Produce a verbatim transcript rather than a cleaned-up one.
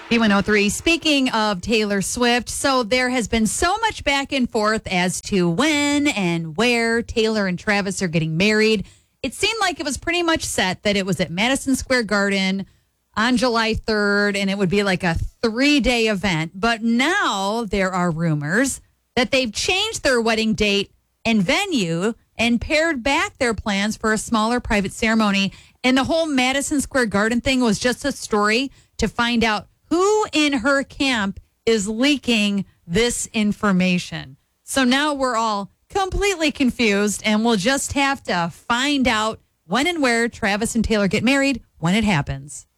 B one oh three. Speaking of Taylor Swift, so there has been so much back and forth as to when and where Taylor and Travis are getting married. It seemed like it was pretty much set that it was at Madison Square Garden on July third, and it would be like a three-day event. But now there are rumors that they've changed their wedding date and venue and pared back their plans for a smaller private ceremony. And the whole Madison Square Garden thing was just a story to find out who in her camp is leaking this information. So now we're all completely confused, and we'll just have to find out when and where Travis and Taylor get married when it happens.